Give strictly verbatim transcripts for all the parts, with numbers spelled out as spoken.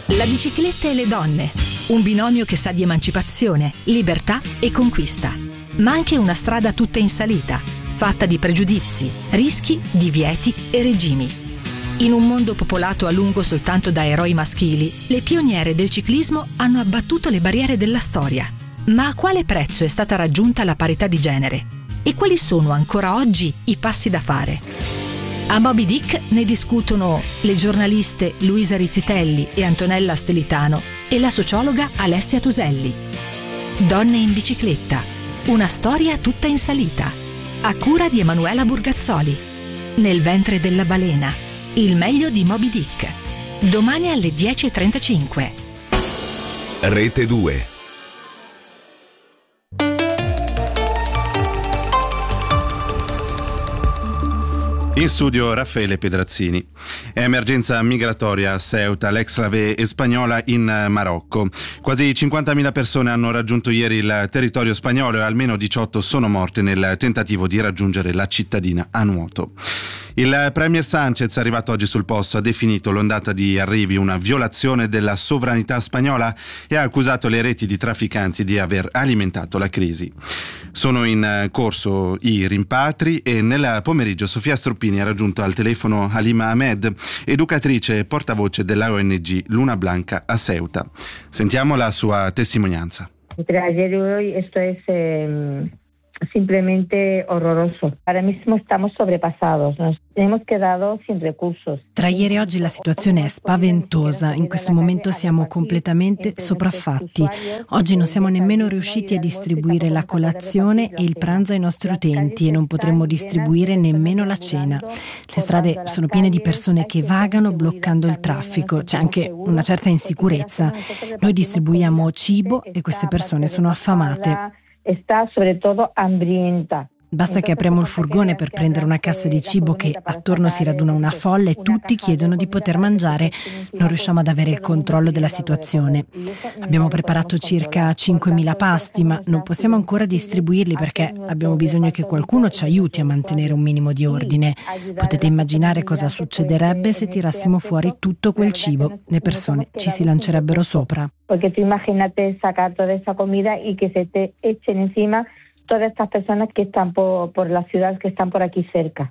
La bicicletta e le donne, un binomio che sa di emancipazione, libertà e conquista, ma anche una strada tutta in salita, fatta di pregiudizi, rischi, divieti e regimi. In un mondo popolato a lungo soltanto da eroi maschili, le pioniere del ciclismo hanno abbattuto le barriere della storia. Ma a quale prezzo è stata raggiunta la parità di genere? E quali sono ancora oggi i passi da fare? A Moby Dick ne discutono le giornaliste Luisa Rizzitelli e Antonella Stelitano e la sociologa Alessia Tuselli. Donne in bicicletta, una storia tutta in salita, a cura di Emanuela Burgazzoli. Nel ventre della balena, il meglio di Moby Dick. Domani alle dieci e trentacinque. Rete due. In studio Raffaele Pedrazzini. Emergenza migratoria a Ceuta, l'ex-clave spagnola in Marocco. Quasi cinquantamila persone hanno raggiunto ieri il territorio spagnolo e almeno diciotto sono morte nel tentativo di raggiungere la cittadina a nuoto. Il premier Sánchez, arrivato oggi sul posto, ha definito l'ondata di arrivi una violazione della sovranità spagnola e ha accusato le reti di trafficanti di aver alimentato la crisi. Sono in corso i rimpatri e nel pomeriggio Sofia Stroppini ha raggiunto al telefono Halima Ahmed, educatrice e portavoce della O N G Luna Blanca a Ceuta. Sentiamo la sua testimonianza. Tra ayer y hoy esto es eh, simplemente horroroso. Ahora mismo estamos sobrepasados, nos hemos quedado sin recursos. Tra ieri e oggi la situazione è spaventosa, in questo momento siamo completamente sopraffatti. Oggi non siamo nemmeno riusciti a distribuire la colazione e il pranzo ai nostri utenti e non potremmo distribuire nemmeno la cena. Le strade sono piene di persone che vagano bloccando il traffico, c'è anche una certa insicurezza. Noi distribuiamo cibo e queste persone sono affamate. Sta soprattutto hambrienta. Basta che apriamo il furgone per prendere una cassa di cibo che attorno si raduna una folla e tutti chiedono di poter mangiare. Non riusciamo ad avere il controllo della situazione. Abbiamo preparato circa cinquemila pasti, ma non possiamo ancora distribuirli perché abbiamo bisogno che qualcuno ci aiuti a mantenere un minimo di ordine. Potete immaginare cosa succederebbe se tirassimo fuori tutto quel cibo. Le persone ci si lancerebbero sopra. Perché tu immaginate sacar toda esa comida y que se te echen encima todas estas personas que están por, por la ciudad, que están por aquí cerca.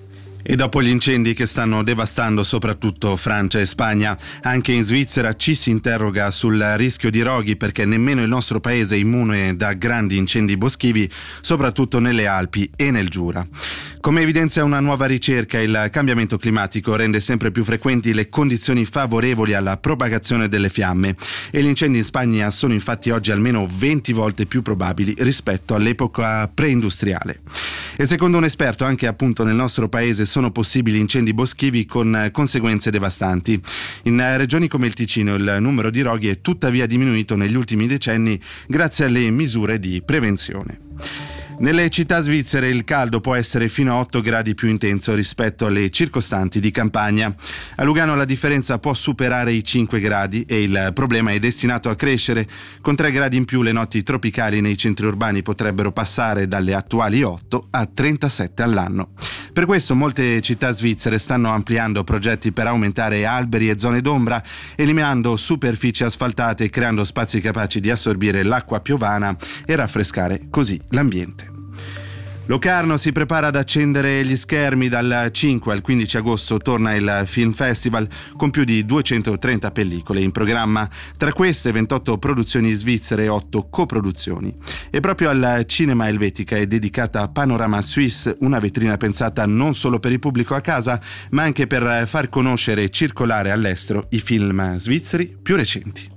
E dopo gli incendi che stanno devastando soprattutto Francia e Spagna, anche in Svizzera ci si interroga sul rischio di roghi perché nemmeno il nostro paese è immune da grandi incendi boschivi, soprattutto nelle Alpi e nel Giura. Come evidenzia una nuova ricerca, il cambiamento climatico rende sempre più frequenti le condizioni favorevoli alla propagazione delle fiamme e gli incendi in Spagna sono infatti oggi almeno venti volte più probabili rispetto all'epoca preindustriale. E secondo un esperto anche appunto nel nostro paese sono possibili incendi boschivi con conseguenze devastanti. In regioni come il Ticino il numero di roghi è tuttavia diminuito negli ultimi decenni grazie alle misure di prevenzione. Nelle città svizzere il caldo può essere fino a otto gradi più intenso rispetto alle circostanti di campagna. A Lugano la differenza può superare i cinque gradi e il problema è destinato a crescere. Con tre gradi in più le notti tropicali nei centri urbani potrebbero passare dalle attuali otto a trentasette all'anno. Per questo molte città svizzere stanno ampliando progetti per aumentare alberi e zone d'ombra, eliminando superfici asfaltate e creando spazi capaci di assorbire l'acqua piovana e raffrescare così l'ambiente. Locarno si prepara ad accendere gli schermi. Dal cinque al quindici agosto torna il Film Festival con più di duecentotrenta pellicole in programma, tra queste ventotto produzioni svizzere e otto coproduzioni. E proprio al Cinema Helvetica è dedicata Panorama Suisse, una vetrina pensata non solo per il pubblico a casa, ma anche per far conoscere e circolare all'estero i film svizzeri più recenti.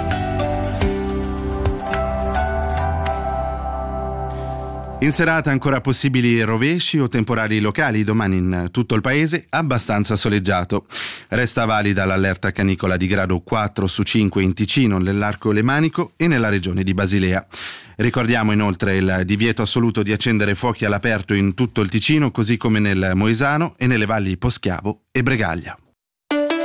In serata ancora possibili rovesci o temporali locali, domani in tutto il paese abbastanza soleggiato. Resta valida l'allerta canicola di grado quattro su cinque in Ticino, nell'Arco Lemanico e nella regione di Basilea. Ricordiamo inoltre il divieto assoluto di accendere fuochi all'aperto in tutto il Ticino, così come nel Moesano e nelle valli Poschiavo e Bregaglia.